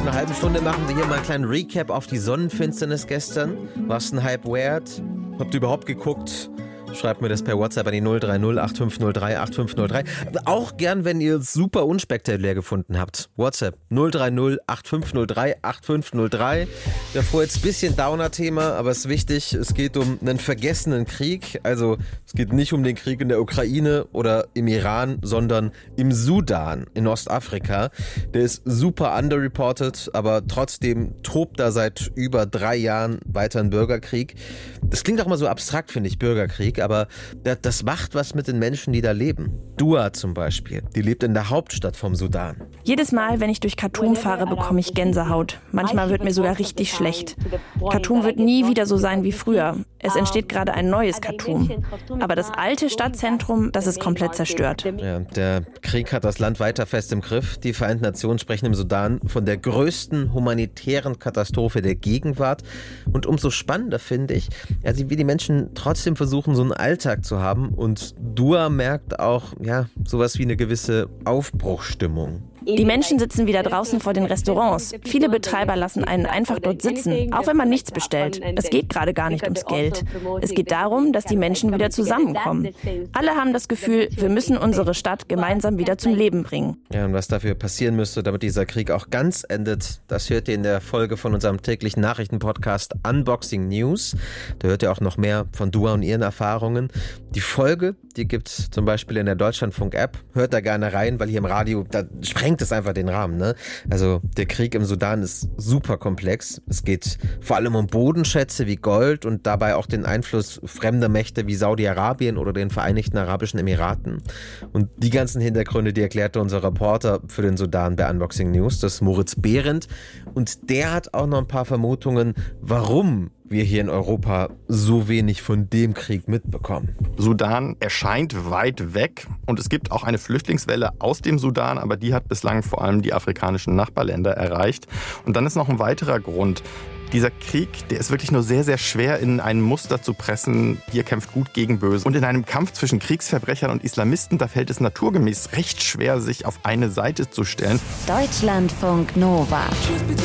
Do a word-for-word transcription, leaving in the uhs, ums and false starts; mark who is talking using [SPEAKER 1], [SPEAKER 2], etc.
[SPEAKER 1] einer halben Stunde machen wir hier mal einen kleinen Recap auf die Sonnenfinsternis gestern. Was ein Hype wert? Habt ihr überhaupt geguckt? Schreibt mir das per WhatsApp an die null drei null acht fünf null drei acht fünf null drei. Auch gern, wenn ihr es super unspektakulär gefunden habt. WhatsApp null drei null acht fünf null drei acht fünf null drei. Davor jetzt ein bisschen Downer-Thema, aber es ist wichtig, es geht um einen vergessenen Krieg. Also es geht nicht um den Krieg in der Ukraine oder im Iran, sondern im Sudan in Ostafrika. Der ist super underreported, aber trotzdem tobt da seit über drei Jahren weiter ein Bürgerkrieg. Das klingt auch mal so abstrakt, finde ich, Bürgerkrieg, aber das macht was mit den Menschen, die da leben. Dua zum Beispiel, die lebt in der Hauptstadt vom Sudan.
[SPEAKER 2] Jedes Mal, wenn ich durch Khartoum fahre, bekomme ich Gänsehaut. Manchmal wird mir sogar richtig schlecht. Khartoum wird nie wieder so sein wie früher. Es entsteht gerade ein neues Khartoum. Aber das alte Stadtzentrum, das ist komplett zerstört.
[SPEAKER 1] Ja, der Krieg hat das Land weiter fest im Griff. Die Vereinten Nationen sprechen im Sudan von der größten humanitären Katastrophe der Gegenwart. Und umso spannender finde ich, also wie die Menschen trotzdem versuchen, so einen Alltag zu haben. Und Dua merkt auch, ja, sowas wie eine gewisse Aufbruchsstimmung.
[SPEAKER 2] Die Menschen sitzen wieder draußen vor den Restaurants. Viele Betreiber lassen einen einfach dort sitzen, auch wenn man nichts bestellt. Es geht gerade gar nicht ums Geld. Es geht darum, dass die Menschen wieder zusammenkommen. Alle haben das Gefühl, wir müssen unsere Stadt gemeinsam wieder zum Leben bringen.
[SPEAKER 1] Ja, und was dafür passieren müsste, damit dieser Krieg auch ganz endet, das hört ihr in der Folge von unserem täglichen Nachrichtenpodcast Unboxing News. Da hört ihr auch noch mehr von Dua und ihren Erfahrungen. Die Folge, die gibt's zum Beispiel in der Deutschlandfunk-App. Hört da gerne rein, weil hier im Radio, da sprengt es einfach den Rahmen, ne? Also der Krieg im Sudan ist super komplex. Es geht vor allem um Bodenschätze wie Gold und dabei auch den Einfluss fremder Mächte wie Saudi-Arabien oder den Vereinigten Arabischen Emiraten. Und die ganzen Hintergründe, die erklärte unser Reporter für den Sudan bei Unboxing News, das ist Moritz Behrendt. Und der hat auch noch ein paar Vermutungen, warum wir hier in Europa so wenig von dem Krieg mitbekommen.
[SPEAKER 3] Sudan erscheint weit weg und es gibt auch eine Flüchtlingswelle aus dem Sudan, aber die hat bislang vor allem die afrikanischen Nachbarländer erreicht. Und dann ist noch ein weiterer Grund. Dieser Krieg, der ist wirklich nur sehr, sehr schwer in ein Muster zu pressen. Hier kämpft Gut gegen Böse. Und in einem Kampf zwischen Kriegsverbrechern und Islamisten, da fällt es naturgemäß recht schwer, sich auf eine Seite zu stellen.
[SPEAKER 4] Deutschlandfunk Nova.